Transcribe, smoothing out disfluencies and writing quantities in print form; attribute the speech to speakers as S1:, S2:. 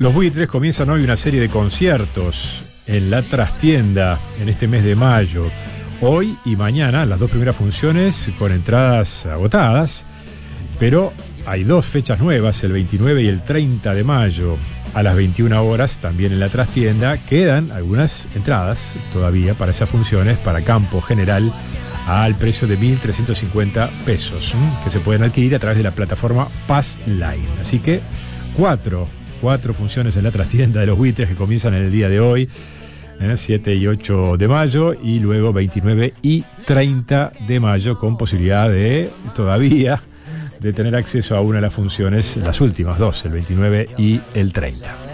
S1: Los Buitres comienzan hoy una serie de conciertos en la Trastienda en este mes de mayo. Hoy y mañana, las dos primeras funciones con entradas agotadas, pero hay dos fechas nuevas, el 29 y el 30 de mayo, a las 21 horas, también en la Trastienda. Quedan algunas entradas todavía para esas funciones, para campo general, al precio de 1.350 pesos, que se pueden adquirir a través de la plataforma Passline. Así que cuatro funciones en la Trastienda de los Buitres que comienzan en el día de hoy, 7 y 8 de mayo, y luego 29 y 30 de mayo, con posibilidad de todavía de tener acceso a una de las funciones, las últimas dos, el 29 y el 30.